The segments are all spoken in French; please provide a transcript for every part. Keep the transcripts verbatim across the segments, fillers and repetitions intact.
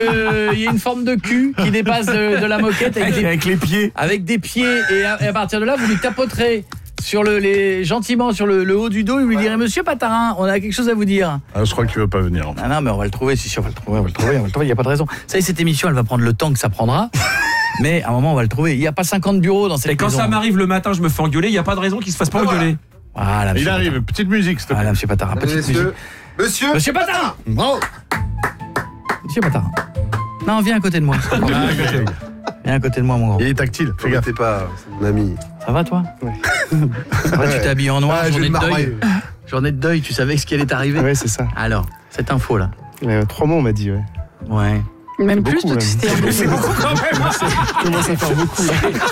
euh, y a une forme de cul qui dépasse de, de la moquette avec des, avec les pieds. Avec des pieds et à, et à partir de là, vous lui tapoterez sur le les gentiment sur le, le haut du dos et vous lui direz monsieur Patarin, on a quelque chose à vous dire. Ah, je crois qu'il veut pas venir. Ah non, mais on va le trouver, si, si on va le trouver, on va le trouver, on va le trouver, il y a pas de raison. Vous savez, cette émission, elle va prendre le temps que ça prendra. Mais à un moment on va le trouver. Il y a pas cinquante bureaux dans cette Et quand maison. ça m'arrive le matin, je me fais engueuler, il y a pas de raison qu'il se fasse pas engueuler. Voilà, il arrive, Patarin. Petite musique s'il te plaît. Voilà, monsieur Patarin, petite Monsieur. musique. Monsieur Monsieur Patarin. Bravo. Monsieur Patarin. Non, viens à côté de moi. Viens à côté de moi, mon grand. Il est tactile, fais gaffe. T'es pas, c'est mon ami. Ça va, toi? Ouais. Après, tu t'es habillé en noir, Ah, je journée vais de me deuil. marrer. Journée de deuil, tu savais ce qui allait arriver? Ouais, c'est ça. Alors, cette info-là. Euh, trois mois, on m'a dit, ouais. Ouais. Même plus, beaucoup, toi, même. c'était un C'est beaucoup quand même. Je commence à faire beaucoup.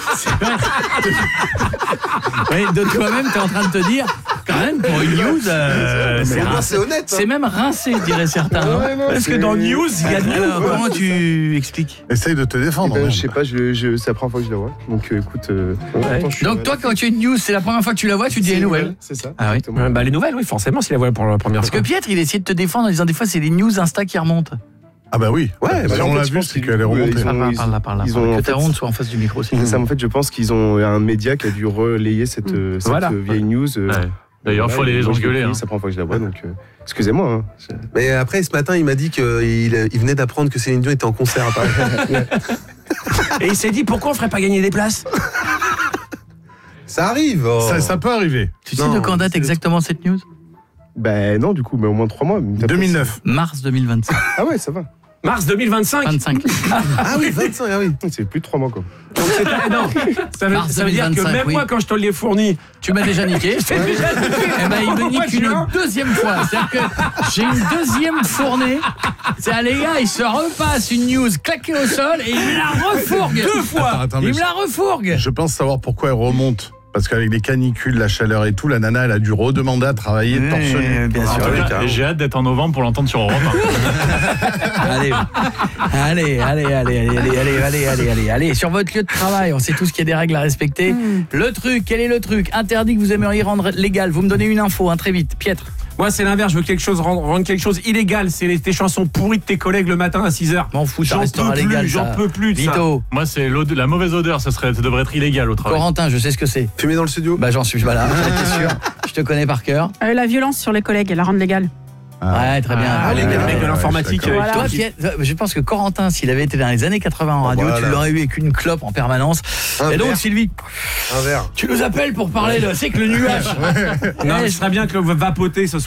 Oui, de toi-même, t'es en train de te dire, quand même, pour une news, euh, c'est Au moins, rincé. c'est honnête. C'est même rincé, diraient certains. non Ouais, non, Parce que c'est- dans News, il y a de Alors, nous. comment tu expliques? Essaye de te Eh défendre. ben, merde. je sais pas, je, je, c'est la première fois que je la vois. Donc euh, écoute, euh, attends, je suis- Donc toi, quand tu as une news, c'est la première fois que tu la vois, tu dis C'est les nouvelles. C'est ça. Ah oui. exactement. Ouais, bah les nouvelles, oui, forcément, s'il la voit pour la première Parce que fois. Pietre, il essayait de te défendre en disant des fois, c'est les news Insta qui remontent. Ah bah oui. Ouais, si bah, on en l'a fait, je vu, pense c'est qu'ils- qu'elle est remontée. ils ont- Par là, par là, par là. ils par là. ont, en Que ta fait- ronde soit en face du micro, c'est C'est ça, en fait, je pense qu'ils ont un média qui a dû relayer cette, euh, cette Voilà. euh, vieille news. euh, Ouais. D'ailleurs, il voilà, faut aller et les moi, je l'ai engueuler. pris, Hein. C'est la première fois que je la vois, donc euh, excusez-moi. Hein. C'est- Mais après, ce matin, il m'a dit qu'il il venait d'apprendre que Céline Dion était en concert à Paris. Et il s'est dit pourquoi on ferait pas gagner des places? Ça arrive. oh. Ça, ça peut arriver. Tu sais Non, de quand date c'est- exactement cette news? Ben non, du coup, mais au moins trois mois. deux mille neuf. Mars deux mille vingt-cinq. Ah ouais, ça va. Mars deux mille vingt-cinq. vingt-cinq. Ah oui, vingt-cinq, ah oui. C'est plus de trois mois, quoi. Donc c'est ah, non. Ça veut, Mars ça veut dire que deux mille vingt-cinq, même oui. moi, quand je te l'ai fourni, Tu m'as déjà niqué. c'est déjà. Eh ben, il me Moi, nique je une viens. deuxième fois. C'est-à-dire que j'ai une deuxième fournée. C'est-à-dire, les gars, il se repasse une news claquée au sol et il me la refourgue. Deux fois. Attends, attends, mais Il me la refourgue. je pense savoir pourquoi elle remonte. Parce qu'avec les canicules, la chaleur et tout, la nana, elle a dû redemander à travailler Ouais, torse nu. bien En sûr. tout ouais, cas, carrément. et j'ai hâte d'être en novembre pour l'entendre sur Europe. Allez, allez, allez, allez, allez, allez, allez, allez, allez, allez, allez, sur votre lieu de travail, on sait tous qu'il y a des règles à respecter. Le truc, quel est le truc interdit que vous aimeriez rendre légal? Vous me donnez une info, hein, très vite, Pietre. Moi, c'est l'inverse. Je veux quelque chose rendre, rendre quelque chose illégal. C'est les, tes chansons pourries de tes collègues le matin à six heures. M'en fous, ça J'en restera peux légal. plus. J'en ça. peux plus de ça. Vito, Moi, c'est l'ode- la mauvaise odeur, ça, serait, ça devrait être illégal au travail. Corentin, je sais ce que c'est. Fumer dans le studio. Bah j'en suis, voilà, j'étais sûr. Je te connais par cœur. Euh, la violence sur les collègues, la rendre légale. Ouais, très bien. Ah, les Ouais, mecs ouais, de ouais. l'informatique. ouais, je suis euh, d'accord. Toi, qui- Pietre, je pense que Corentin, s'il avait été dans les années quatre-vingts en radio, Voilà. tu l'aurais eu avec une clope en permanence. Un Et donc, verre. Sylvie, Un verre. tu nous appelles pour parler de... C'est que le nuage. Non, ce serait bien que le vapoter, ce soit